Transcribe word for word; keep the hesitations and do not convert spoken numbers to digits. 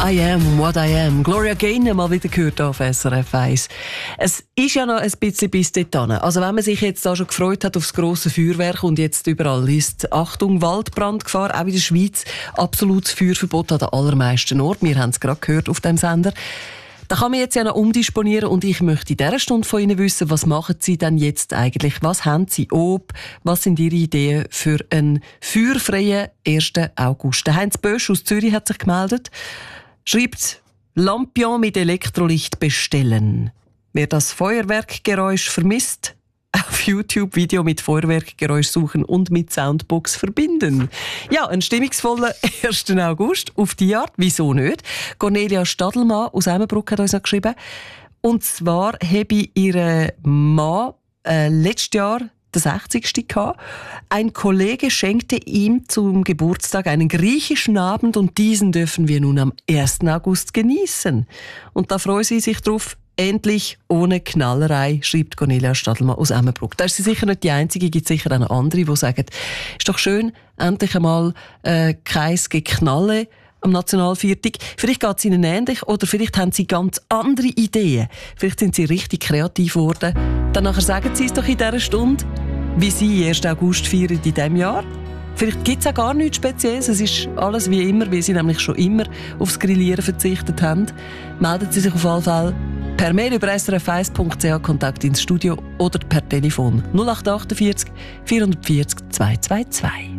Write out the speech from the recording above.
I am what I am. Gloria Gaynor mal wieder gehört auf S R F eins. Es ist ja noch ein bisschen bis dorthin. Also wenn man sich jetzt da schon gefreut hat aufs grosse Feuerwerk und jetzt überall ist Achtung, Waldbrandgefahr, auch in der Schweiz absolutes Feuerverbot an den allermeisten Orten. Wir haben es gerade gehört auf dem Sender. Da kann man jetzt ja noch umdisponieren und ich möchte in dieser Stunde von Ihnen wissen, was machen Sie denn jetzt eigentlich? Was haben Sie ob? Was sind Ihre Ideen für einen feuerfreien ersten August? Der Heinz Bösch aus Zürich hat sich gemeldet. Schreibt, Lampion mit Elektrolicht bestellen. Wer das Feuerwerkgeräusch vermisst, auf YouTube Video mit Feuerwerkgeräusch suchen und mit Soundbox verbinden. Ja, ein stimmungsvoller ersten August auf die Art. Wieso nicht? Cornelia Stadelmann aus Emmenbruck hat uns noch geschrieben. Und zwar habe ich ihren Mann äh, letztes Jahr der sechzigste gehabt. Ein Kollege schenkte ihm zum Geburtstag einen griechischen Abend und diesen dürfen wir nun am ersten August genießen. Und da freuen sie sich drauf. Endlich ohne Knallerei, schreibt Cornelia Stadelmann aus Emmenbruck. Da ist sie sicher nicht die Einzige, gibt sicher auch noch andere, die sagen, ist doch schön, endlich einmal äh, kein Geknalle am Nationalviertag. Vielleicht geht es Ihnen ähnlich oder vielleicht haben Sie ganz andere Ideen. Vielleicht sind Sie richtig kreativ geworden. Dann nachher sagen Sie es doch in dieser Stunde, wie Sie ersten August feiern in diesem Jahr. Vielleicht gibt es auch gar nichts Spezielles. Es ist alles wie immer, weil Sie nämlich schon immer aufs Grillieren verzichtet haben. Melden Sie sich auf alle Fälle per Mail über s r f eins punkt c h, Kontakt ins Studio oder per Telefon null acht acht vier vier vier vier zwei zwei zwei.